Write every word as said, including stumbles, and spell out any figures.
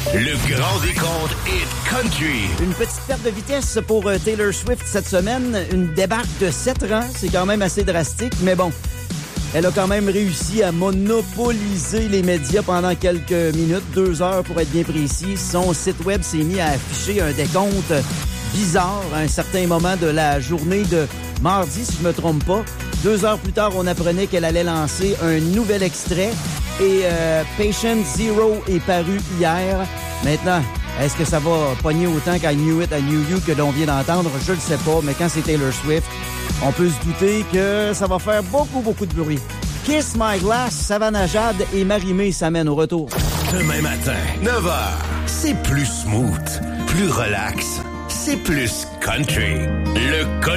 Le grand décompte Hit Country. Une petite perte de vitesse pour euh, Taylor Swift cette semaine. Une débarque de sept rangs, c'est quand même assez drastique, mais bon. Elle a quand même réussi à monopoliser les médias pendant quelques minutes, deux heures pour être bien précis. Son site web s'est mis à afficher un décompte bizarre à un certain moment de la journée de mardi, si je me trompe pas. Deux heures plus tard, on apprenait qu'elle allait lancer un nouvel extrait. Et euh, Patient Zero est paru hier. Maintenant, est-ce que ça va pogner autant qu'à Knew It, I Knew You que l'on vient d'entendre? Je le sais pas, mais quand c'est Taylor Swift, on peut se douter que ça va faire beaucoup, beaucoup de bruit. Kiss My Glass, Savannah Jade et Marie-Mé s'amènent au retour. Demain matin, neuf heures, c'est plus smooth, plus relax, c'est plus country. Le